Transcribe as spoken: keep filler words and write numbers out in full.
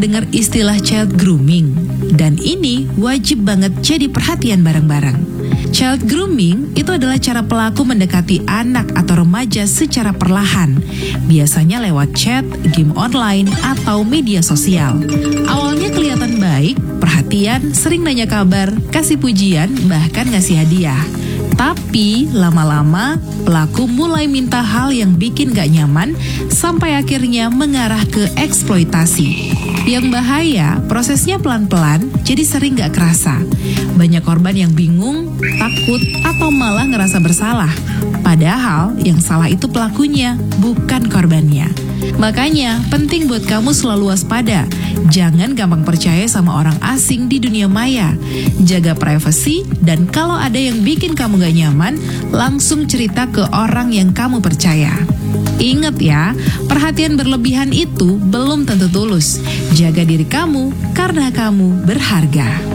dengar istilah child grooming? Dan ini wajib banget jadi perhatian bareng-bareng. Child grooming itu adalah cara pelaku mendekati anak atau remaja secara perlahan, biasanya lewat chat, game online, atau media sosial. Awalnya kelihatan baik, perhatian, sering nanya kabar, kasih pujian, bahkan ngasih hadiah. Tapi lama-lama pelaku mulai minta hal yang bikin gak nyaman sampai akhirnya mengarah ke eksploitasi. Yang bahaya, prosesnya pelan-pelan jadi sering gak kerasa. Banyak korban yang bingung, takut, atau malah ngerasa bersalah. Padahal yang salah itu pelakunya, bukan korbannya. Makanya penting buat kamu selalu waspada. Jangan gampang percaya sama orang asing di dunia maya. Jaga privasi, dan kalau ada yang bikin kamu gak nyaman, langsung cerita ke orang yang kamu percaya. Ingat ya, perhatian berlebihan itu belum tentu tulus. Jaga diri kamu karena kamu berharga.